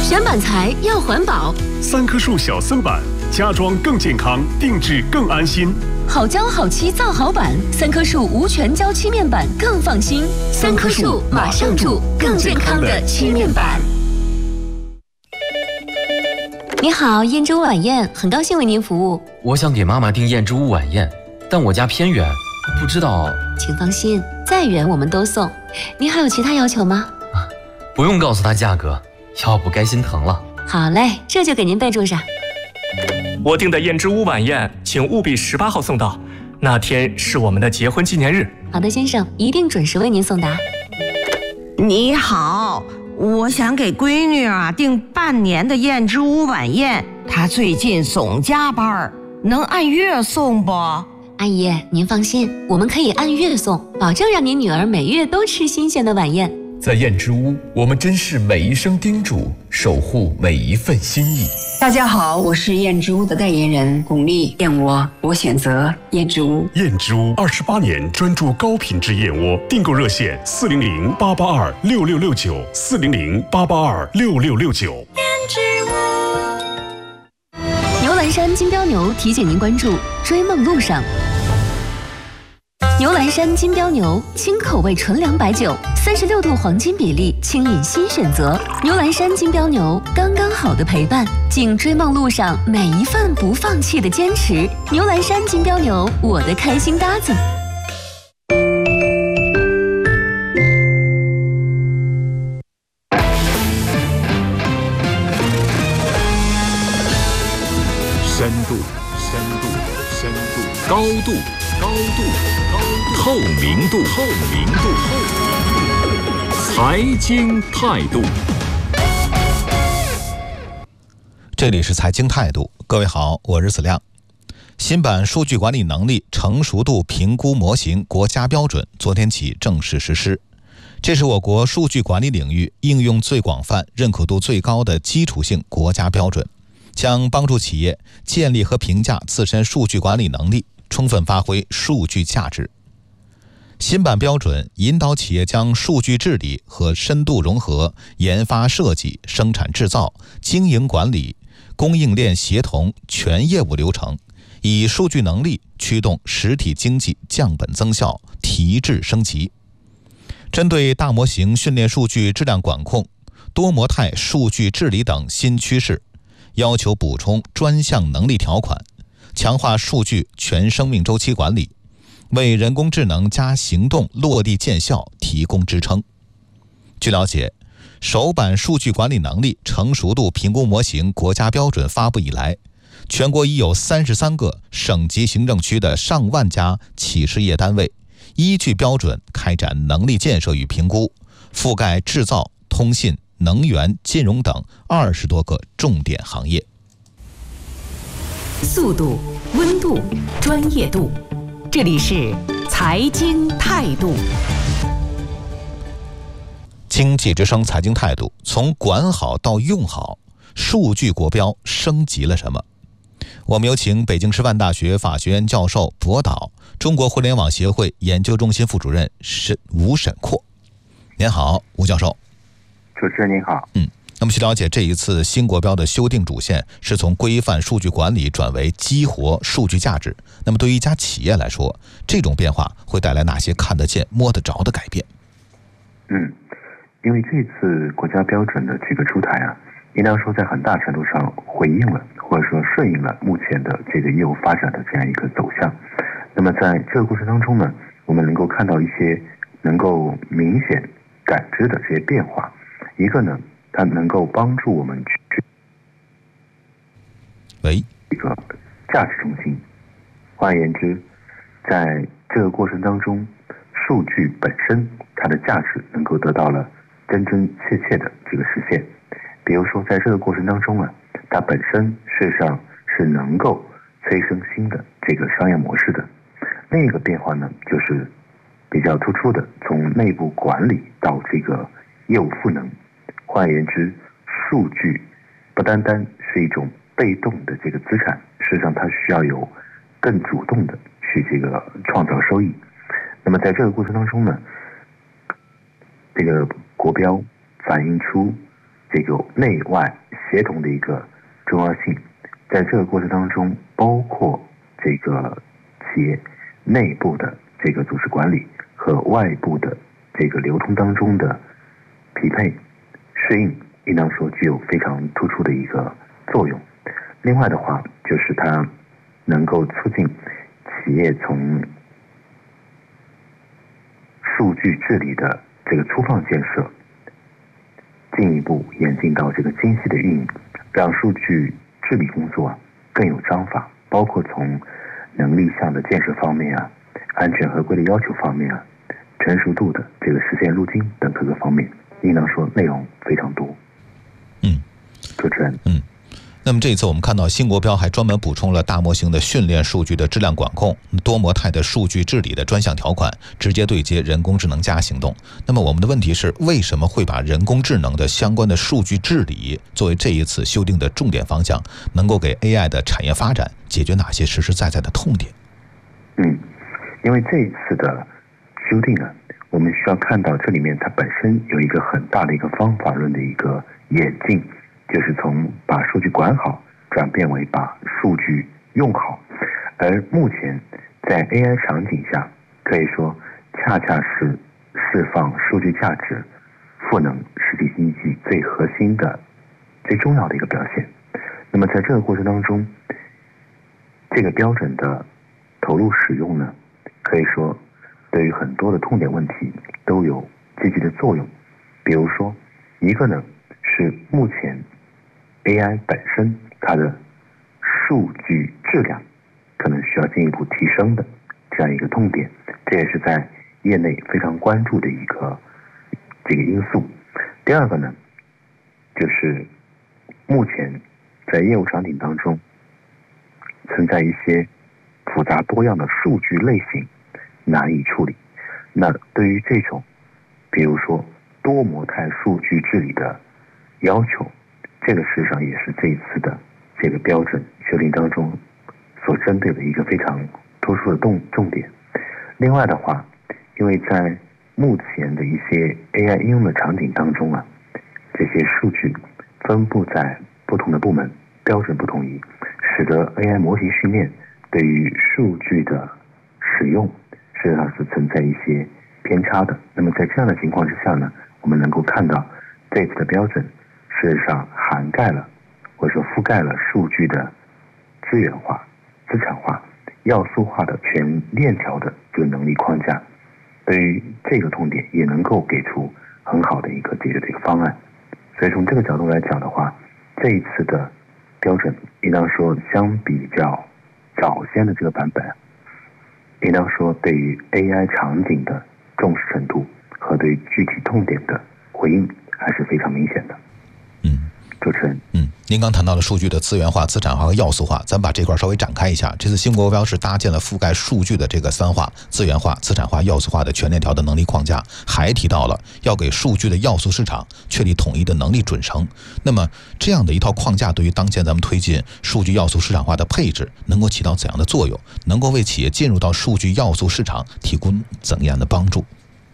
选板材要环保， 三棵树小森板，家装更健康，定制更安心。 好胶好漆造好板，三棵树无醛胶漆面板更放心。三棵树马上住更健康的漆面板。你好，燕之屋晚宴，很高兴为您服务。 我想给妈妈订燕之屋晚宴，但我家偏远，不知道。 请放心，再远我们都送。您还有其他要求吗？ 不用告诉她价格，要不该心疼了。 好嘞，这就给您备注上。 我订的燕之屋晚宴，请务必18号送到，那天是我们的结婚纪念日。 好的，先生，一定准时为您送达。 你好，我想给闺女订半年的燕之屋晚宴，她最近总加班，能按月送不？ 阿姨，您放心，我们可以按月送，保证让您女儿每月都吃新鲜的晚宴。 在燕之屋，我们珍视每一声叮嘱，守护每一份心意。 大家好，我是燕之屋的代言人巩俐，燕窝我选择燕之屋。 燕之屋28年专注高品质燕窝，订购热线400-882-6669，400-882-6669。 燕之屋。牛栏山金标牛提醒您关注追梦路上。牛栏山金标牛，轻口味纯粮白酒，36度黄金比例，轻饮新选择。牛栏山金标牛，刚刚好的陪伴，敬追梦路上每一份不放弃的坚持。牛栏山金标牛，我的开心搭子。 深度，高度，透明度，财经态度。 这里是财经态度，各位好，我是子亮。新版数据管理能力成熟度评估模型国家标准昨天起正式实施，这是我国数据管理领域应用最广泛、认可度最高的基础性国家标准，将帮助企业建立和评价自身数据管理能力，充分发挥数据价值。新版标准引导企业将数据治理和深度融合研发设计、生产制造、经营管理、供应链协同全业务流程，以数据能力驱动实体经济降本增效、提质升级。针对大模型训练数据质量管控、多模态数据治理等新趋势，要求补充专项能力条款，强化数据全生命周期管理，为人工智能加行动落地见效提供支撑。据了解，首版数据管理能力成熟度评估模型国家标准发布以来，全国已有33个省级行政区的上万家企事业单位依据标准开展能力建设与评估，覆盖制造、通信、能源、金融等20多个重点行业。 速度、温度、专业度，这里是财经态度。 经济之声财经态度，从管好到用好，数据国标升级了什么？我们有请北京师范大学法学院教授博导，中国互联网协会研究中心副主任吴沈阔。您好，吴教授。 主持人您好。 那么据了解，这一次新国标的修订主线是从规范数据管理转为激活数据价值。那么对于一家企业来说，这种变化会带来哪些看得见、摸得着的改变？ 因为这次国家标准的这个出台应当说在很大程度上回应了，或者说顺应了目前的这个业务发展的这样一个走向。那么在这个过程当中呢，我们能够看到一些能够明显感知的这些变化。一个呢，它能够帮助我们去一个价值中心。换言之，在这个过程当中，数据本身它的价值能够得到了真真切切的这个实现。比如说在这个过程当中它本身事实上是能够催生新的这个商业模式的。另一个变化呢，就是比较突出的，从内部管理到这个业务赋能。换言之，数据不单单是一种被动的这个资产，事实上它需要有更主动的去这个创造收益。那么在这个过程当中呢，这个国标反映出这个内外协同的一个重要性。在这个过程当中，包括这个企业内部的这个组织管理和外部的这个流通当中的匹配适应，应当说具有非常突出的一个作用。另外的话，就是它能够促进企业从数据治理的这个粗放建设，进一步演进到这个精细的运营，让数据治理工作更有章法，包括从能力项的建设方面安全合规的要求方面成熟度的这个实现路径等各个方面，应当说内容非常多。主持人。 那么这一次我们看到新国标还专门补充了大模型的训练数据的质量管控、多模态的数据治理的专项条款，直接对接人工智能加行动。那么我们的问题是，为什么会把人工智能的相关的数据治理作为这一次修订的重点方向，能够给 AI 的产业发展解决哪些实实在在的痛点？ 因为这一次的修订我们需要看到这里面它本身有一个很大的一个方法论的一个演进，就是从把数据管好转变为把数据用好。而目前在 AI 场景下，可以说恰恰是释放数据价值、赋能实体经济最核心的、最重要的一个表现。那么在这个过程当中，这个标准的投入使用呢，可以说对于很多的痛点问题都有积极的作用。比如说，一个呢是目前 AI 本身它的数据质量可能需要进一步提升的这样一个痛点，这也是在业内非常关注的一个这个因素。第二个呢，就是目前在业务场景当中存在一些复杂多样的数据类型难以处理。那对于这种比如说多模态数据治理的要求，这个事实上也是这一次的这个标准修订当中所针对的一个非常突出的重点。另外的话，因为在目前的一些 AI 应用的场景当中这些数据分布在不同的部门，标准不统一，使得 AI 模型训练对于数据的使用实际上是存在一些偏差的。那么在这样的情况之下呢，我们能够看到这次的标准事实上涵盖了或者说覆盖了数据的资源化、资产化、要素化的全链条的这个能力框架，对于这个痛点也能够给出很好的一个解决的一个方案。所以从这个角度来讲的话，这一次的标准应当说相比较早先的这个版本，应当说对于 AI 场景的重视程度和对具体痛点的回应还是非常明显的。主持人。 您刚谈到了数据的资源化、资产化和要素化，咱把这块稍微展开一下。这次新国标是搭建了覆盖数据的这个三化：资源化、资产化、要素化的全链条的能力框架，还提到了要给数据的要素市场确立统一的能力准绳。那么这样的一套框架对于当前咱们推进数据要素市场化的配置能够起到怎样的作用？能够为企业进入到数据要素市场提供怎样的帮助？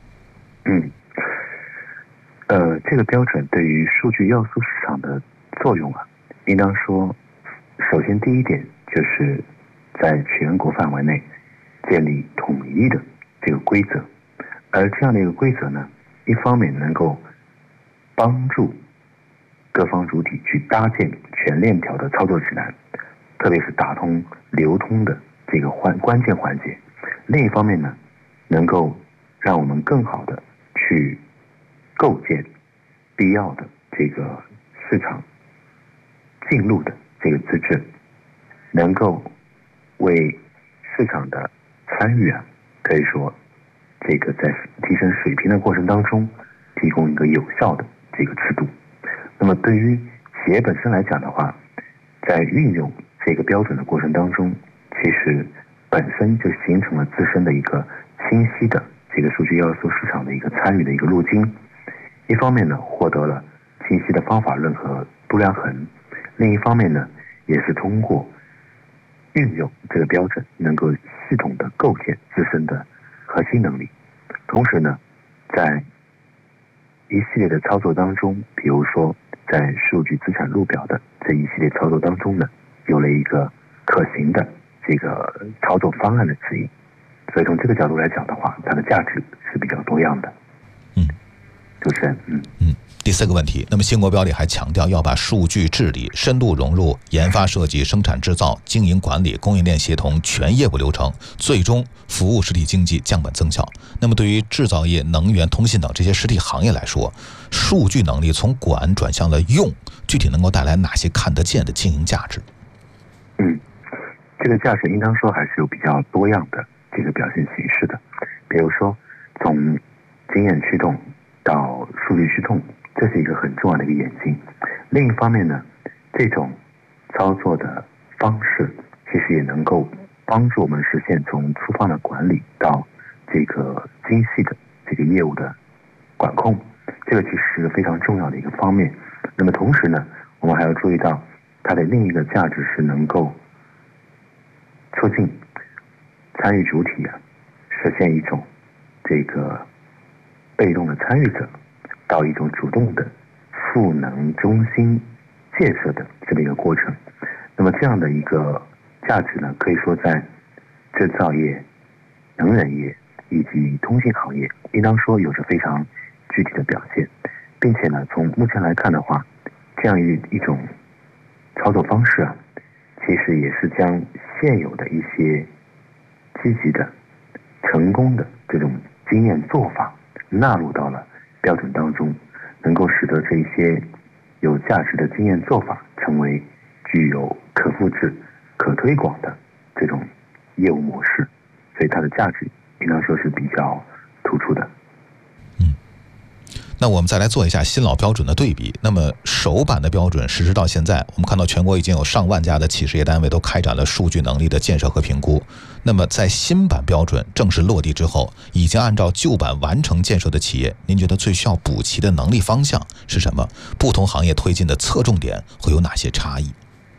这个标准对于数据要素市场的作用应当说，首先第一点就是在全国范围内建立统一的这个规则，而这样的一个规则呢，一方面能够帮助各方主体去搭建全链条的操作指南，特别是打通流通的这个关键环节；另一方面呢，能够让我们更好的去构建必要的这个市场进入的这个资质，能够为市场的参与可以说这个在提升水平的过程当中提供一个有效的这个尺度。那么对于企业本身来讲的话，在运用这个标准的过程当中，其实本身就形成了自身的一个清晰的这个数据要素市场的一个参与的一个路径。一方面呢，获得了清晰的方法论和度量衡；另一方面呢，也是通过运用这个标准，能够系统的构建自身的核心能力。同时呢，在一系列的操作当中，比如说在数据资产录表的这一系列操作当中呢，有了一个可行的这个操作方案的指引。所以从这个角度来讲的话，它的价值是比较多样的。主持人， 第4个问题，那么新国标里还强调要把数据治理深度融入研发设计、生产制造、经营管理、供应链协同全业务流程，最终服务实体经济降本增效。那么对于制造业、能源、通信等这些实体行业来说，数据能力从管转向了用，具体能够带来哪些看得见的经营价值？ 这个价值应当说还是有比较多样的这个表现形式的，比如说从经验驱动到数据驱动，这是一个很重要的一个演进。另一方面呢，这种操作的方式其实也能够帮助我们实现从粗放的管理到这个精细的这个业务的管控，这个其实是非常重要的一个方面。那么同时呢，我们还要注意到它的另一个价值是能够促进参与主体实现一种这个被动的参与者到一种主动的赋能中心建设的这么一个过程。那么这样的一个价值呢，可以说在制造业、能源业以及通信行业应当说有着非常具体的表现，并且呢，从目前来看的话，这样一种操作方式其实也是将现有的一些积极的、成功的这种经验做法纳入到了标准当中，能够使得这一些有价值的经验做法成为具有可复制、可推广的这种业务模式，所以它的价值应当说是比较突出的。 那我们再来做一下新老标准的对比。那么首版的标准实施到现在，我们看到全国已经有上万家的企事业单位都开展了数据能力的建设和评估。那么在新版标准正式落地之后，已经按照旧版完成建设的企业，您觉得最需要补齐的能力方向是什么？不同行业推进的侧重点会有哪些差异？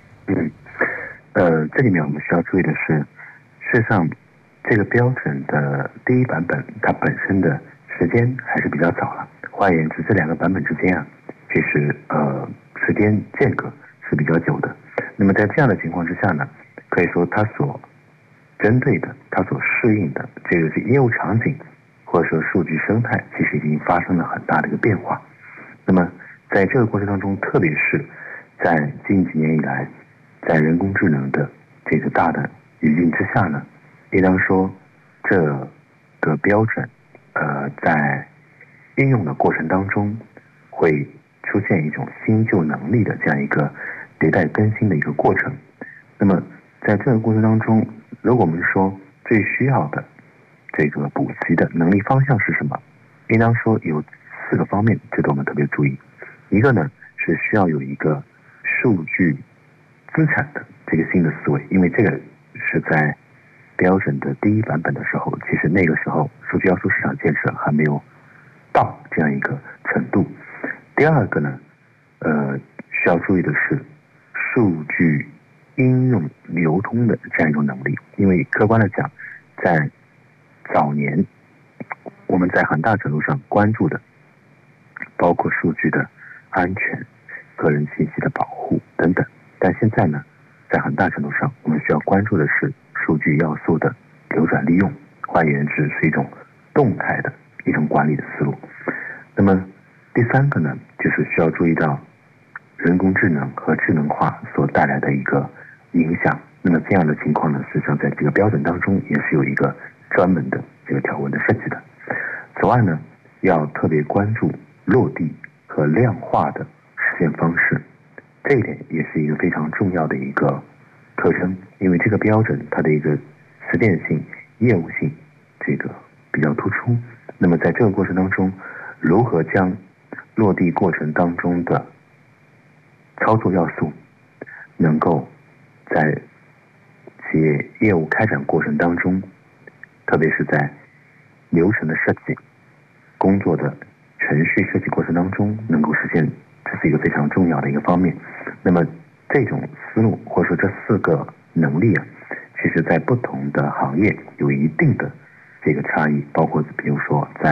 这里面我们需要注意的是，事实上这个标准的第一版本它本身的时间还是比较早了。换言之，这2个版本之间其实时间间隔是比较久的。那么在这样的情况之下呢，可以说它所针对的、它所适应的这个业务场景或者说数据生态，其实已经发生了很大的一个变化。那么在这个过程当中，特别是在近几年以来，在人工智能的这个大的语境之下呢，应当说这个标准在应用的过程当中会出现一种新旧能力的这样一个迭代更新的一个过程。那么在这个过程当中，如果我们说最需要的这个补齐的能力方向是什么，应当说有4个方面值得我们特别注意。一个呢是需要有一个数据资产的这个新的思维，因为这个是在标准的第一版本的时候，其实那个时候数据要素市场建设还没有到这样一个程度。第二个呢，需要注意的是数据应用流通的这样一种能力，因为客观的讲，在早年我们在很大程度上关注的包括数据的安全、个人信息的保护等等，但现在呢，在很大程度上我们需要关注的是数据要素的流转利用，换言之是一种动态的一种管理的思路。那么第3个呢，就是需要注意到人工智能和智能化所带来的一个影响。那么这样的情况呢，实际上在这个标准当中也是有一个专门的这个条文的设计的。此外呢，要特别关注落地和量化的实现方式，这一点也是一个非常重要的一个特征，因为这个标准它的一个实践性、业务性这个比较突出。那么在这个过程当中，如何将落地过程当中的操作要素能够在企业业务开展过程当中，特别是在流程的设计、工作的程序设计过程当中能够实现，这是一个非常重要的一个方面。那么这种思路或者说这4个能力其实在不同的行业有一定的这个差异，包括比如说在